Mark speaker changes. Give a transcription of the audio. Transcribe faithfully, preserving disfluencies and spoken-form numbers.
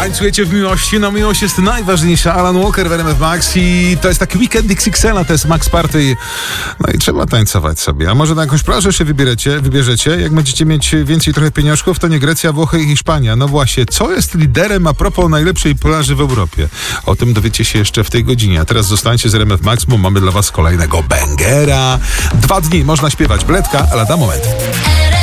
Speaker 1: Tańcujecie w miłości, no miłość jest najważniejsza. Alan Walker w R M F Max i to jest taki weekend X X L, a to jest Max Party. No i trzeba tańcować sobie. A może na jakąś plażę się wybierzecie, wybierzecie? Jak będziecie mieć więcej trochę pieniążków, to nie Grecja, Włochy i Hiszpania. No właśnie, co jest liderem a propos najlepszej plaży w Europie? O tym dowiecie się jeszcze w tej godzinie. A teraz zostańcie z R M F Max, bo mamy dla was kolejnego bangera. Dwa dni można śpiewać. Bledka, lada moment.